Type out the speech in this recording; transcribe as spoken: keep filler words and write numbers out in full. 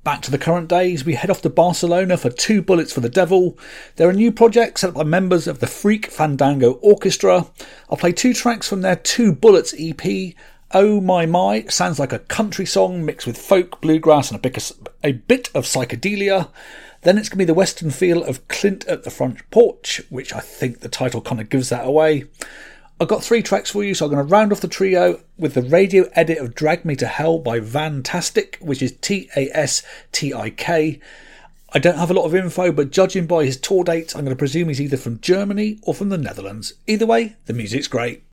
Back to the current days, we head off to Barcelona for Two Bullets for the Devil. They're a new project set up by members of the Freak Fandango Orchestra. I'll play two tracks from their Two Bullets E P. Oh My My sounds like a country song mixed with folk, bluegrass and a bit of, a bit of psychedelia. Then it's going to be the western feel of Clint at the Front Porch, which I think the title kind of gives that away. I've got three tracks for you, so I'm going to round off the trio with the radio edit of Drag Me to Hell by Vantastic, which is T A S T I K. I don't have a lot of info, but judging by his tour dates, I'm going to presume he's either from Germany or from the Netherlands. Either way, the music's great.